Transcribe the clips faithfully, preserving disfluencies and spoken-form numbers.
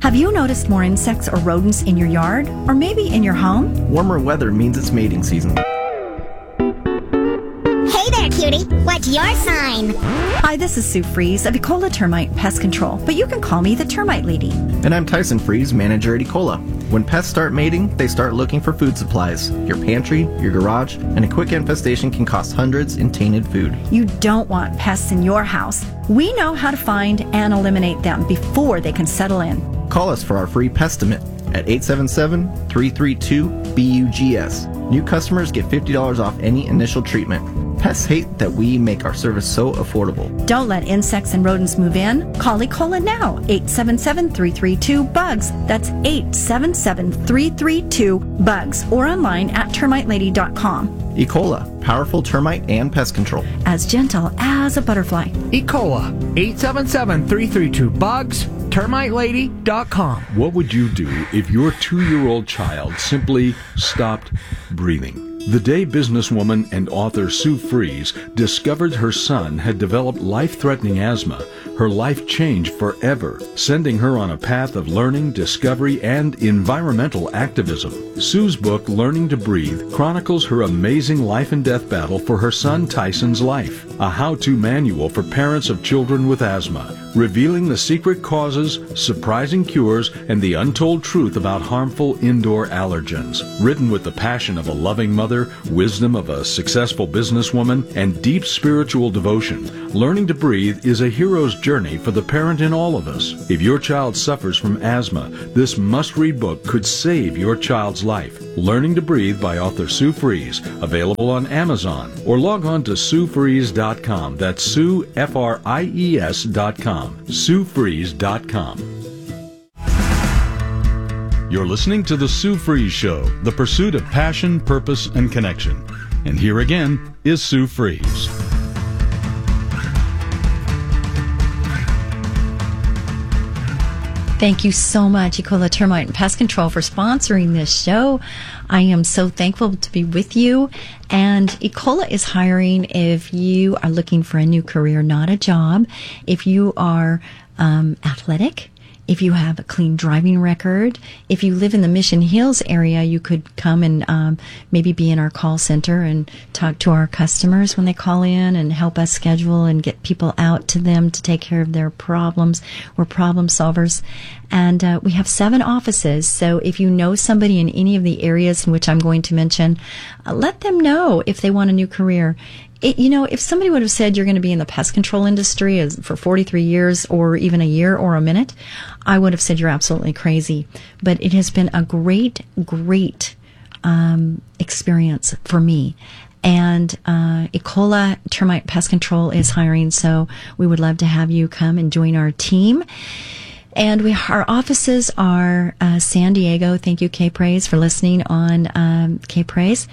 Have you noticed more insects or rodents in your yard, or maybe in your home? Warmer weather means it's mating season. Hey there, cutie. What's your sign? Hi, this is Sue Fries of Ecola Termite Pest Control, but you can call me the Termite Lady. And I'm Tyson Fries, manager at Ecola. When pests start mating, they start looking for food supplies. Your pantry, your garage, and a quick infestation can cost hundreds in tainted food. You don't want pests in your house. We know how to find and eliminate them before they can settle in. Call us for our free Pestimate at eight seven seven, three three two, B U G S. New customers get fifty dollars off any initial treatment. Pests hate that we make our service so affordable. Don't let insects and rodents move in. Call Ecola now, eight seven seven, three three two, B U G S. That's eight seven seven, three three two, B U G S, or online at termite lady dot com. Ecola, powerful termite and pest control. As gentle as a butterfly. Ecola, eight seven seven, three three two, B U G S, termite lady dot com. What would you do if your two-year-old child simply stopped breathing? The day businesswoman and author Sue Fries discovered her son had developed life-threatening asthma, her life changed forever, sending her on a path of learning, discovery, and environmental activism. Sue's book, Learning to Breathe, chronicles her amazing life and death battle for her son Tyson's life, a how-to manual for parents of children with asthma, revealing the secret causes, surprising cures, and the untold truth about harmful indoor allergens. Written with the passion of a loving mother, wisdom of a successful businesswoman, and deep spiritual devotion, Learning to Breathe is a hero's journey for the parent in all of us. If your child suffers from asthma, this must-read book could save your child's life. Learning to Breathe by author Sue Fries, available on Amazon, or log on to sue fries dot com. That's Sue, F R I E S dot com. sue fries dot com. You're listening to The Sue Fries Show, the pursuit of passion, purpose, and connection. And here again is Sue Fries. Thank you so much, Ecola Termite and Pest Control, for sponsoring this show. I am so thankful to be with you. And Ecola is hiring if you are looking for a new career, not a job. If you are um, athletic, if you have a clean driving record, if you live in the Mission Hills area, you could come and um, maybe be in our call center and talk to our customers when they call in and help us schedule and get people out to them to take care of their problems. We're problem solvers. And uh, we have seven offices. So if you know somebody in any of the areas in which I'm going to mention, uh, let them know if they want a new career. It, you know, if somebody would have said you're going to be in the pest control industry as, for forty-three years or even a year or a minute, I would have said you're absolutely crazy. But it has been a great, great um, experience for me. And uh, Ecola Termite Pest Control is hiring, so we would love to have you come and join our team. And we, our offices are uh, San Diego. Thank you, K-Praise, for listening on um, K-Praise.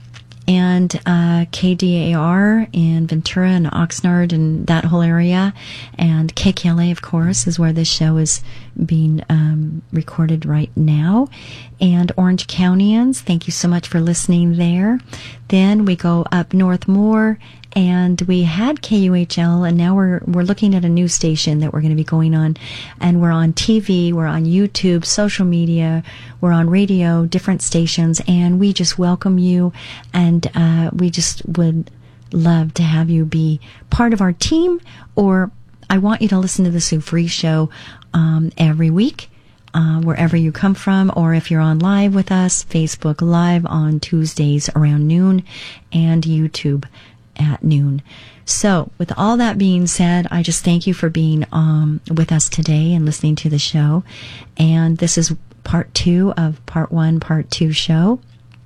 And uh, K D A R in Ventura and Oxnard and that whole area. And K K L A, of course, is where this show is being um, recorded right now. And Orange Countyans, thank you so much for listening there. Then we go up north more, and we had K U H L, and now we're we're looking at a new station that we're going to be going on. And we're on T V, we're on YouTube, social media, we're on radio, different stations, and we just welcome you, and uh, we just would love to have you be part of our team. Or I want you to listen to the Sue Fries Show um, every week. Uh, wherever you come from, or if you're on live with us, Facebook Live on Tuesdays around noon, and YouTube at noon. So, with all that being said, I just thank you for being um, with us today and listening to the show. And this is part two of part one, part two show.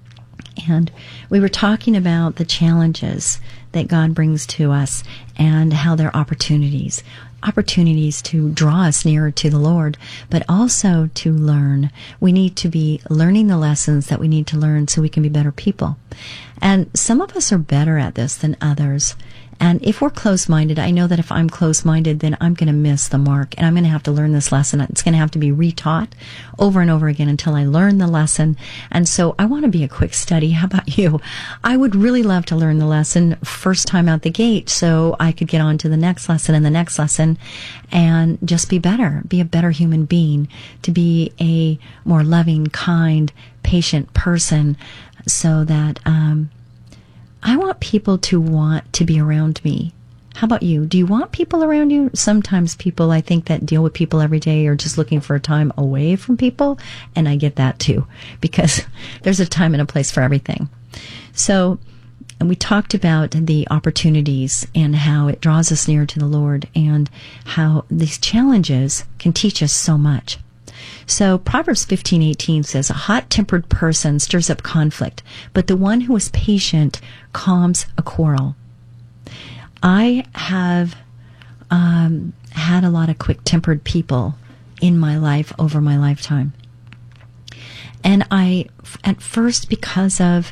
And we were talking about the challenges that God brings to us and how they're opportunities. Opportunities to draw us nearer to the Lord, but also to learn. We need to be learning the lessons that we need to learn so we can be better people. And some of us are better at this than others. And if we're closed-minded, I know that if I'm closed-minded, then I'm going to miss the mark, and I'm going to have to learn this lesson. It's going to have to be retaught over and over again until I learn the lesson. And so I want to be a quick study. How about you? I would really love to learn the lesson first time out the gate so I could get on to the next lesson and the next lesson and just be better, be a better human being, to be a more loving, kind, patient person, so that um, I want people to want to be around me. How about you? Do you want people around you? Sometimes people, I think, that deal with people every day are just looking for a time away from people, and I get that too, because there's a time and a place for everything. So, and we talked about the opportunities and how it draws us near to the Lord, and how these challenges can teach us so much. So Proverbs fifteen eighteen says, a hot-tempered person stirs up conflict, but the one who is patient calms a quarrel. I have um, had a lot of quick-tempered people in my life over my lifetime. And I, at first, because of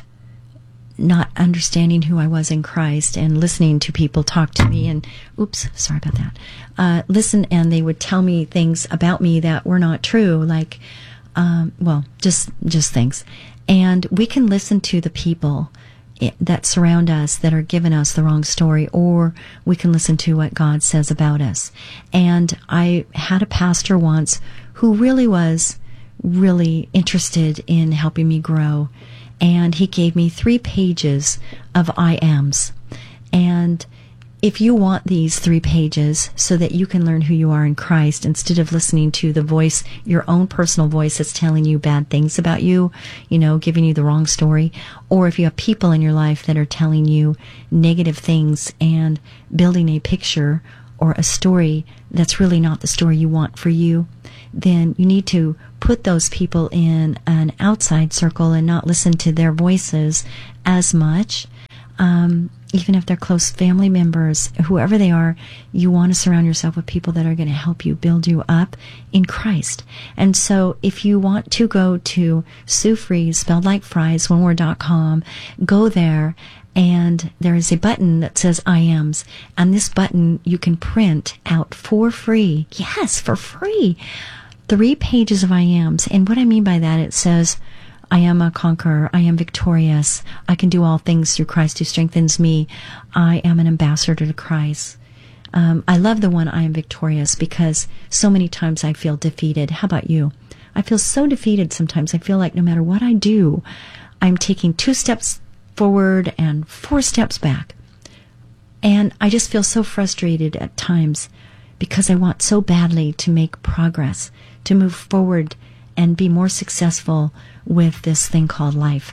not understanding who I was in Christ and listening to people talk to me and, oops, sorry about that, uh, listen, and they would tell me things about me that were not true, like, um, well, just, just things. And we can listen to the people that surround us that are giving us the wrong story, or we can listen to what God says about us. And I had a pastor once who really was really interested in helping me grow. And he gave me three pages of I ams. And if you want these three pages so that you can learn who you are in Christ, instead of listening to the voice, your own personal voice that's telling you bad things about you, you know, giving you the wrong story, or if you have people in your life that are telling you negative things and building a picture or a story that's really not the story you want for you, then you need to put those people in an outside circle and not listen to their voices as much. Um, even if they're close family members, whoever they are, you want to surround yourself with people that are going to help you build you up in Christ. And so if you want to go to Sue Fries, spelled like fries, one word dot com, go there, and there is a button that says I ams. And this button you can print out for free. Yes, for free. Three pages of I ams. And what I mean by that, it says, I am a conqueror. I am victorious. I can do all things through Christ who strengthens me. I am an ambassador to Christ. Um, I love the one I am victorious, because so many times I feel defeated. How about you? I feel so defeated sometimes. I feel like no matter what I do, I'm taking two steps forward and four steps back. And I just feel so frustrated at times, because I want so badly to make progress, to move forward and be more successful with this thing called life.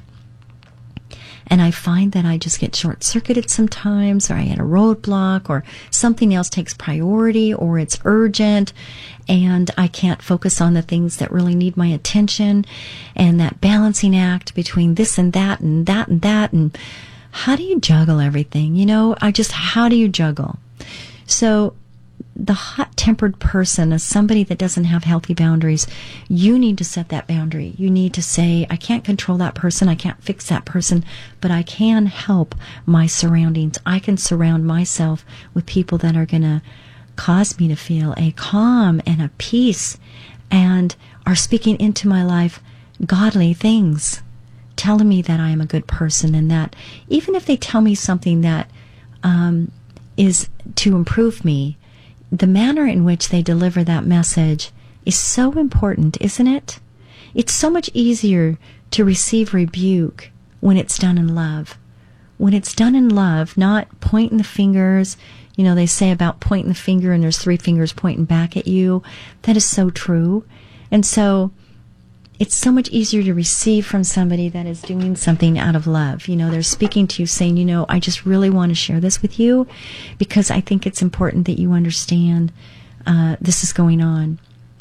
And I find that I just get short-circuited sometimes, or I hit a roadblock, or something else takes priority, or it's urgent, and I can't focus on the things that really need my attention, and that balancing act between this and that and that and that, and how do you juggle everything? You know, I just, how do you juggle? So the hot-tempered person is somebody that doesn't have healthy boundaries. You need to set that boundary. You need to say, I can't control that person, I can't fix that person, but I can help my surroundings. I can surround myself with people that are going to cause me to feel a calm and a peace, and are speaking into my life godly things, telling me that I am a good person, and that even if they tell me something that um, is to improve me, the manner in which they deliver that message is so important, isn't it? It's so much easier to receive rebuke when it's done in love. When it's done in love, not pointing the fingers. You know, they say about pointing the finger and there's three fingers pointing back at you. That is so true. And so it's so much easier to receive from somebody that is doing something out of love. You know, they're speaking to you saying, you know, I just really want to share this with you because I think it's important that you understand uh, this is going on.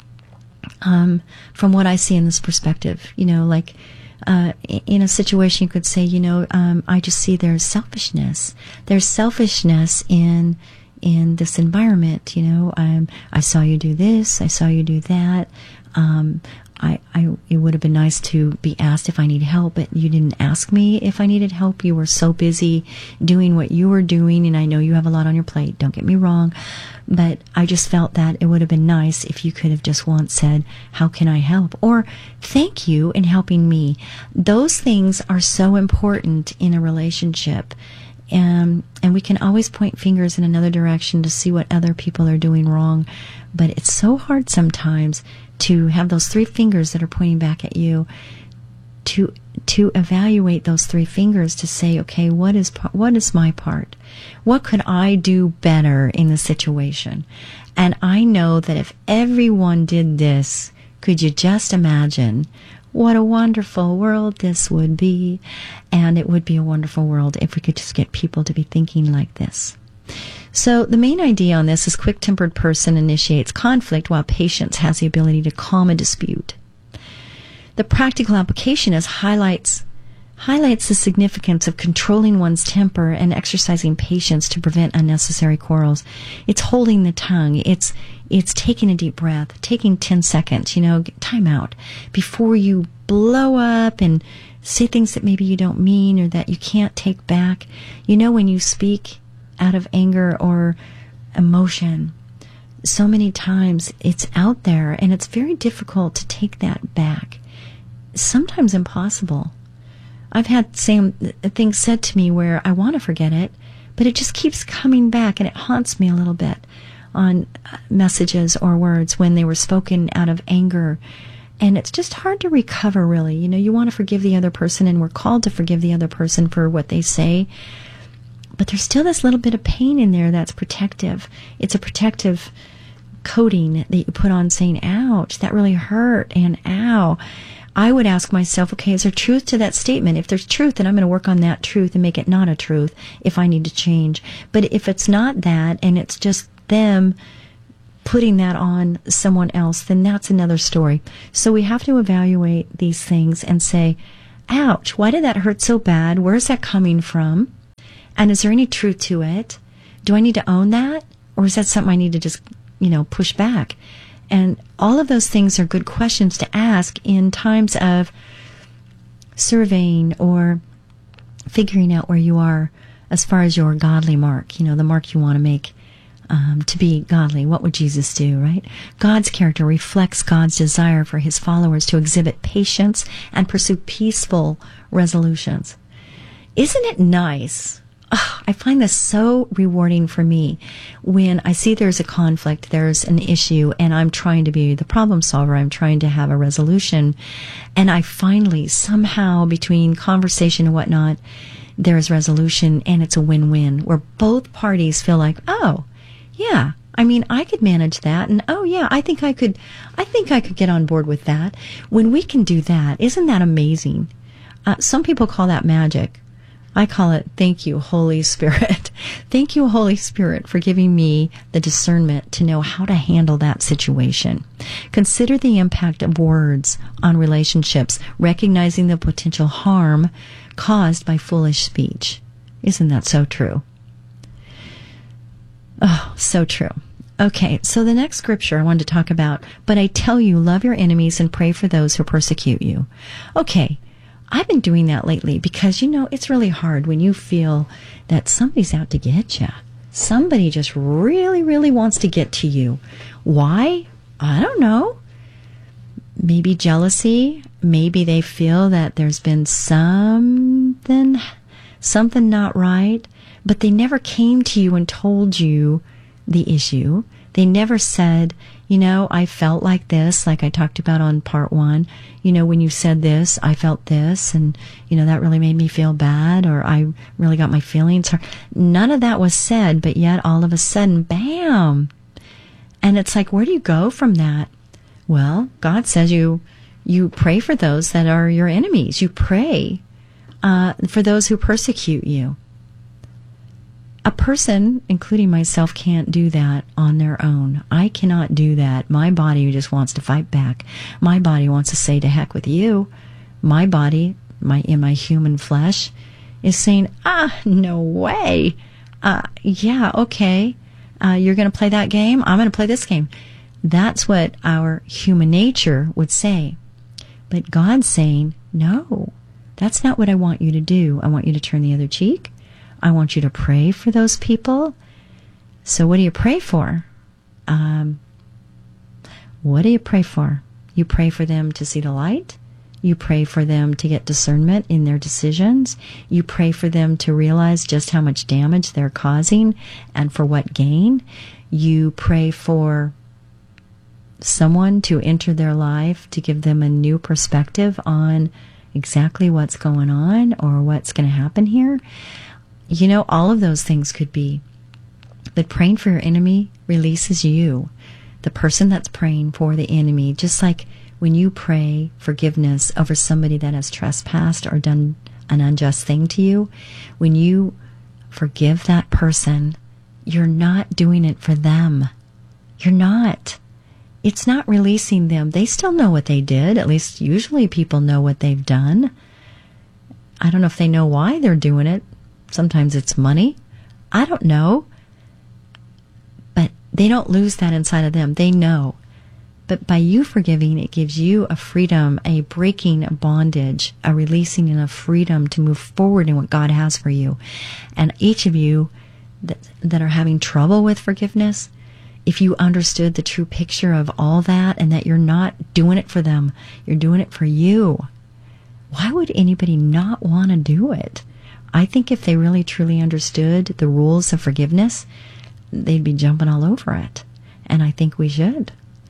Um, from what I see in this perspective, you know, like uh, in a situation you could say, you know, um, I just see there's selfishness. There's selfishness in in this environment. You know, um, I saw you do this, I saw you do that. Um, I, I, it would have been nice to be asked if I need help, but you didn't ask me if I needed help. You were so busy doing what you were doing, and I know you have a lot on your plate, don't get me wrong, but I just felt that it would have been nice if you could have just once said, how can I help? Or thank you in helping me. Those things are so important in a relationship. Um, and we can always point fingers in another direction to see what other people are doing wrong, but it's so hard sometimes to have those three fingers that are pointing back at you, to to evaluate those three fingers to say, okay, what is what is my part? What could I do better in the situation? And I know that if everyone did this, could you just imagine what a wonderful world this would be? And it would be a wonderful world if we could just get people to be thinking like this. So the main idea on this is quick-tempered person initiates conflict while patience has the ability to calm a dispute. The practical application is highlights highlights the significance of controlling one's temper and exercising patience to prevent unnecessary quarrels. It's holding the tongue. It's it's taking a deep breath, taking ten seconds, you know, time out before you blow up and say things that maybe you don't mean or that you can't take back. You know, when you speak out of anger or emotion, so many times it's out there and it's very difficult to take that back. Sometimes impossible. I've had same things said to me where I want to forget it, but it just keeps coming back and it haunts me a little bit on messages or words when they were spoken out of anger. And it's just hard to recover, really. You know, you want to forgive the other person, and we're called to forgive the other person for what they say. But there's still this little bit of pain in there that's protective. It's a protective coating that you put on saying, ouch, that really hurt, and ow. I would ask myself, okay, is there truth to that statement? If there's truth, then I'm going to work on that truth and make it not a truth if I need to change. But if it's not that, and it's just them putting that on someone else, then that's another story. So we have to evaluate these things and say, ouch, why did that hurt so bad? Where's that coming from? And is there any truth to it? Do I need to own that? Or is that something I need to just, you know, push back? And all of those things are good questions to ask in times of surveying or figuring out where you are as far as your godly mark, you know, the mark you want to make um, to be godly. What would Jesus do, right? God's character reflects God's desire for his followers to exhibit patience and pursue peaceful resolutions. Isn't it nice? Oh, I find this so rewarding for me when I see there's a conflict, there's an issue, and I'm trying to be the problem solver. I'm trying to have a resolution. And I finally, somehow, between conversation and whatnot, there's resolution, and it's a win-win where both parties feel like, oh, yeah, I mean, I could manage that. And oh, yeah, I think I could, I think I could get on board with that. When we can do that, isn't that amazing? Uh, some people call that magic. I call it, thank you, Holy Spirit. Thank you, Holy Spirit, for giving me the discernment to know how to handle that situation. Consider the impact of words on relationships, recognizing the potential harm caused by foolish speech. Isn't that so true? Oh, so true. Okay, so the next scripture I wanted to talk about, but I tell you, love your enemies and pray for those who persecute you. Okay. I've been doing that lately because, you know, it's really hard when you feel that somebody's out to get you. Somebody just really, really wants to get to you. Why? I don't know. Maybe jealousy. Maybe they feel that there's been something, something not right, but they never came to you and told you the issue. They never said, you know, I felt like this, like I talked about on part one. You know, when you said this, I felt this, and, you know, that really made me feel bad, or I really got my feelings hurt. None of that was said, but yet all of a sudden, bam! And it's like, where do you go from that? Well, God says you you pray for those that are your enemies. You pray uh, for those who persecute you. A person, including myself, can't do that on their own. I cannot do that. My body just wants to fight back. My body wants to say, to heck with you. My body, my in my human flesh, is saying, ah, no way. Uh, yeah, okay. Uh, you're going to play that game? I'm going to play this game. That's what our human nature would say. But God's saying, no, that's not what I want you to do. I want you to turn the other cheek. I want you to pray for those people. So what do you pray for? Um, what do you pray for? You pray for them to see the light. You pray for them to get discernment in their decisions. You pray for them to realize just how much damage they're causing and for what gain. You pray for someone to enter their life to give them a new perspective on exactly what's going on or what's going to happen here. You know, all of those things could be. But praying for your enemy releases you, the person that's praying for the enemy, just like when you pray forgiveness over somebody that has trespassed or done an unjust thing to you. When you forgive that person, you're not doing it for them. You're not. It's not releasing them. They still know what they did. At least usually people know what they've done. I don't know if they know why they're doing it. Sometimes it's money. I don't know. But they don't lose that inside of them. They know. But by you forgiving, it gives you a freedom, a breaking a bondage, a releasing and a freedom to move forward in what God has for you. And each of you that, that are having trouble with forgiveness, if you understood the true picture of all that and that you're not doing it for them, you're doing it for you, why would anybody not want to do it? I think if they really truly understood the rules of forgiveness, they'd be jumping all over it. And I think we should.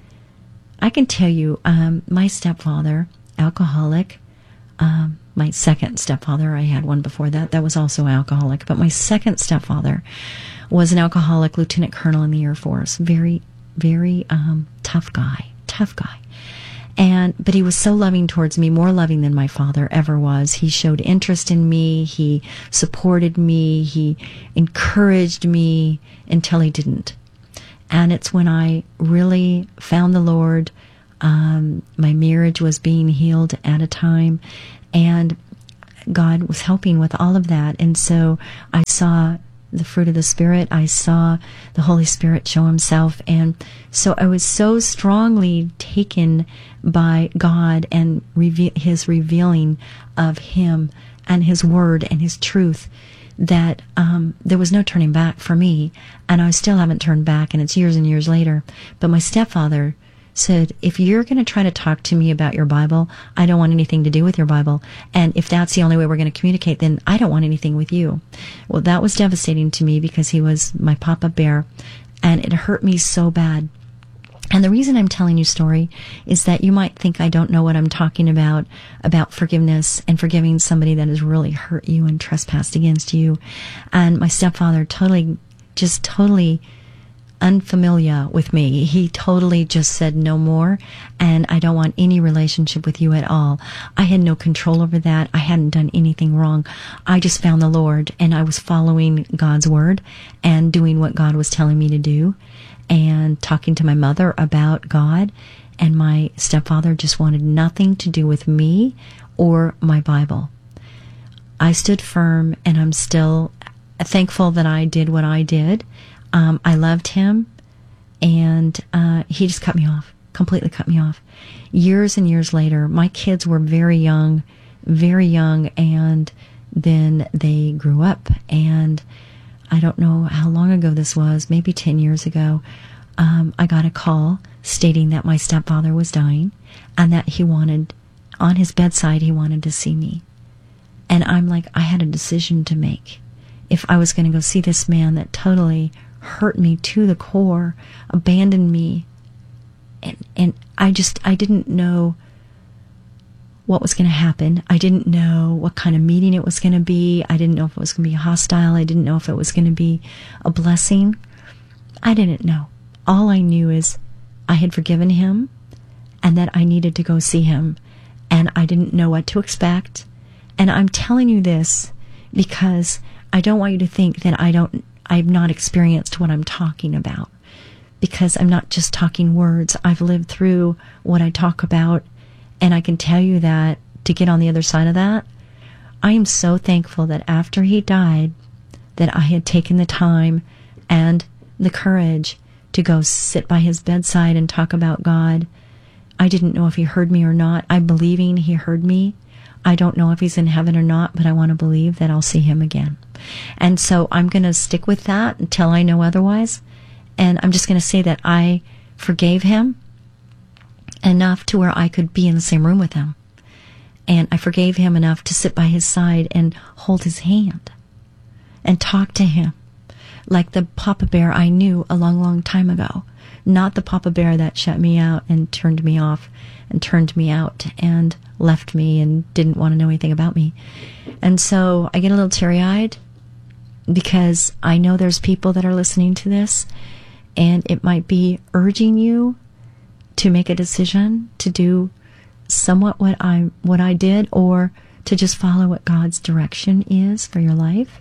I can tell you, um, my stepfather, alcoholic, um, my second stepfather, I had one before that, that was also alcoholic, but my second stepfather was an alcoholic lieutenant colonel in the Air Force. Very, very um, tough guy, tough guy. And but he was so loving towards me, more loving than my father ever was. He showed interest in me. He supported me. He encouraged me until he didn't. And it's when I really found the Lord, um, my marriage was being healed at a time, and God was helping with all of that. And so I saw the fruit of the Spirit. I saw the Holy Spirit show himself. And so I was so strongly taken by God and reve- his revealing of him and his word and his truth that um, there was no turning back for me. And I still haven't turned back, and it's years and years later. But my stepfather said, if you're going to try to talk to me about your Bible, I don't want anything to do with your Bible. And if that's the only way we're going to communicate, then I don't want anything with you. Well, that was devastating to me because he was my Papa Bear, and it hurt me so bad. And the reason I'm telling you story is that you might think I don't know what I'm talking about, about forgiveness and forgiving somebody that has really hurt you and trespassed against you. And my stepfather totally, just totally unfamiliar with me. He totally just said no more, and I don't want any relationship with you at all. I had no control over that. I hadn't done anything wrong. I just found the Lord, and I was following God's word and doing what God was telling me to do and talking to my mother about God. And my stepfather just wanted nothing to do with me or my Bible. I stood firm, and I'm still thankful that I did what I did. Um, I loved him, and uh, he just cut me off, completely cut me off. Years and years later, my kids were very young, very young, and then they grew up. And I don't know how long ago this was, maybe ten years ago, um, I got a call stating that my stepfather was dying and that he wanted, on his bedside, he wanted to see me. And I'm like, I had a decision to make. If I was going to go see this man that totally hurt me to the core, abandoned me, and and I just, I didn't know what was going to happen. I didn't know what kind of meeting it was going to be. I didn't know if it was going to be hostile. I didn't know if it was going to be a blessing. I didn't know. All I knew is I had forgiven him and that I needed to go see him, and I didn't know what to expect. And I'm telling you this because I don't want you to think that I don't I've not experienced what I'm talking about, because I'm not just talking words. I've lived through what I talk about, and I can tell you that to get on the other side of that, I am so thankful that after he died, that I had taken the time and the courage to go sit by his bedside and talk about God. I didn't know if he heard me or not. I'm believing he heard me. I don't know if he's in heaven or not, but I want to believe that I'll see him again. And so I'm going to stick with that until I know otherwise. And I'm just going to say that I forgave him enough to where I could be in the same room with him. And I forgave him enough to sit by his side and hold his hand and talk to him like the Papa Bear I knew a long, long time ago. Not the Papa Bear that shut me out and turned me off and turned me out and left me and didn't want to know anything about me. And so I get a little teary-eyed because I know there's people that are listening to this, and it might be urging you to make a decision to do somewhat what I what I did, or to just follow what God's direction is for your life.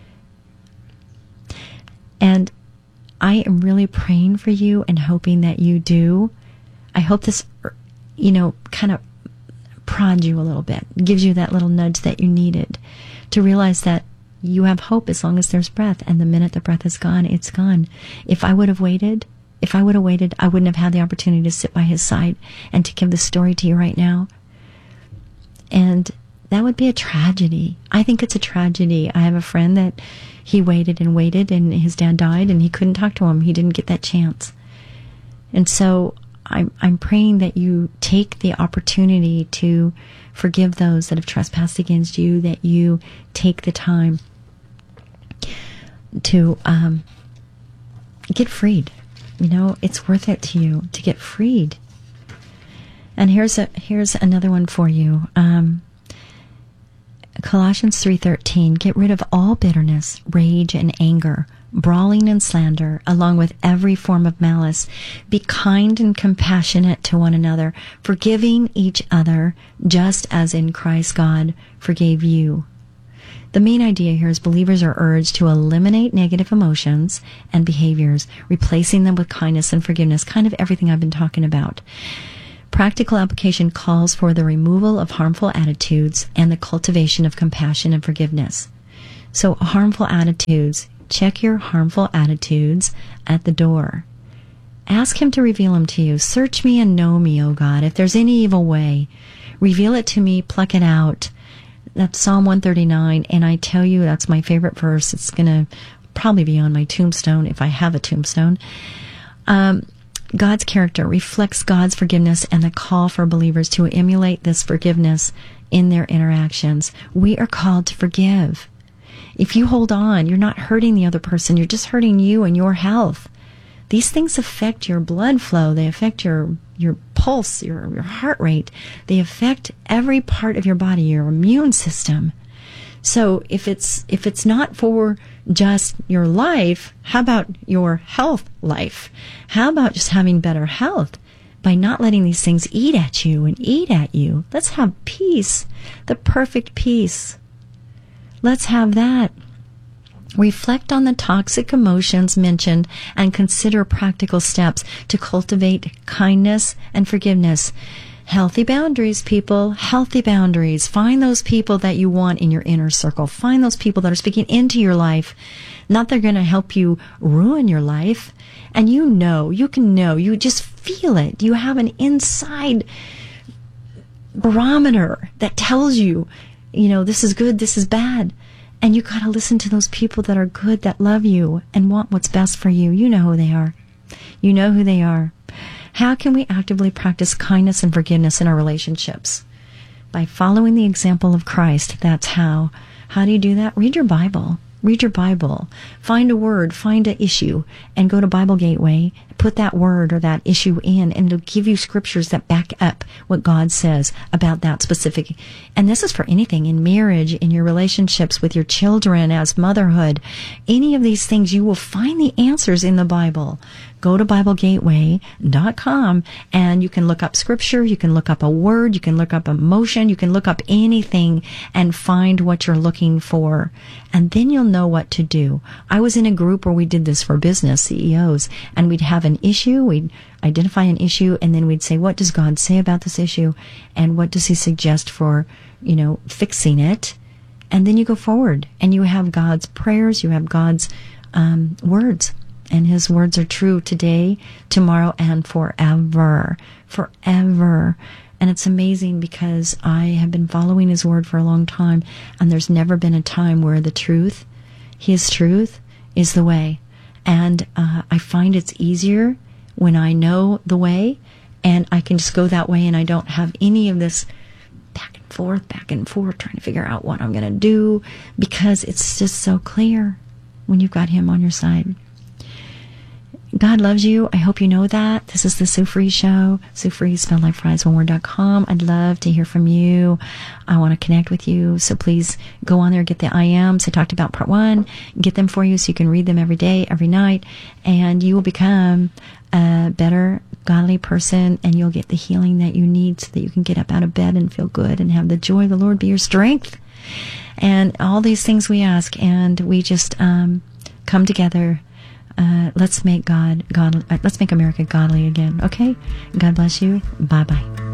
And I am really praying for you and hoping that you do. I hope this, you know, kind of prods you a little bit, gives you that little nudge that you needed to realize that you have hope as long as there's breath. And the minute the breath is gone, it's gone. If I would have waited, if I would have waited, I wouldn't have had the opportunity to sit by his side and to give this story to you right now. And that would be a tragedy. I think it's a tragedy. I have a friend that he waited and waited, and his dad died, and he couldn't talk to him. He didn't get that chance. And so I'm I'm praying that you take the opportunity to forgive those that have trespassed against you, that you take the time to um, get freed. You know, it's worth it to you to get freed. And here's a here's another one for you. Um, Colossians three thirteen, get rid of all bitterness, rage, and anger, brawling and slander, along with every form of malice. Be kind and compassionate to one another, forgiving each other, just as in Christ God forgave you. The main idea here is believers are urged to eliminate negative emotions and behaviors, replacing them with kindness and forgiveness, kind of everything I've been talking about. Practical application calls for the removal of harmful attitudes and the cultivation of compassion and forgiveness. So harmful attitudes, check your harmful attitudes at the door. Ask him to reveal them to you. Search me and know me, O God. If there's any evil way, reveal it to me, pluck it out. That's Psalm one thirty-nine, and I tell you that's my favorite verse. It's going to probably be on my tombstone if I have a tombstone. Um, God's character reflects God's forgiveness and the call for believers to emulate this forgiveness in their interactions. We are called to forgive. If you hold on, you're not hurting the other person. You're just hurting you and your health. These things affect your blood flow. They affect your your pulse, your, your heart rate. They affect every part of your body, your immune system. So if it's if it's not for just your life, how about your health life? How about just having better health by not letting these things eat at you and eat at you? Let's have peace, the perfect peace. Let's have that. Reflect on the toxic emotions mentioned and consider practical steps to cultivate kindness and forgiveness. Healthy boundaries, people. Healthy boundaries. Find those people that you want in your inner circle. Find those people that are speaking into your life. Not they're going to help you ruin your life. And you know, you can know, you just feel it. You have an inside barometer that tells you, you know, this is good, this is bad. And you got to listen to those people that are good, that love you and want what's best for you. You know who they are. You know who they are. How can we actively practice kindness and forgiveness in our relationships? By following the example of Christ. That's how. How do you do that? Read your Bible. Read your Bible. Find a word, find an issue, and go to Bible Gateway. Put that word or that issue in, and it'll give you scriptures that back up what God says about that specific. And this is for anything in marriage, in your relationships with your children, as motherhood. Any of these things, you will find the answers in the Bible. Go to Bible Gateway dot com and you can look up scripture, you can look up a word, you can look up emotion, you can look up anything and find what you're looking for. And then you'll know what to do. I was in a group where we did this for business C E Os, and we'd have an issue, we'd identify an issue, and then we'd say, what does God say about this issue? And what does he suggest for, you know, fixing it? And then you go forward and you have God's prayers, you have God's um, words. And his words are true today, tomorrow, and forever. Forever. And it's amazing because I have been following his word for a long time, and there's never been a time where the truth, his truth, is the way. And uh, I find it's easier when I know the way, and I can just go that way, and I don't have any of this back and forth, back and forth, trying to figure out what I'm going to do, because it's just so clear when you've got him on your side. God loves you. I hope you know that. This is the Sue Fries Show. Sue Fries, spelled like fries, one word dot com. I'd love to hear from you. I want to connect with you. So please go on there, get the I Ams. I talked about part one. Get them for you so you can read them every day, every night. And you will become a better, godly person, and you'll get the healing that you need so that you can get up out of bed and feel good and have the joy of the Lord be your strength. And all these things we ask, and we just um, come together. Uh, let's make God, God, uh, let's make America godly again. Okay? God bless you. Bye-bye.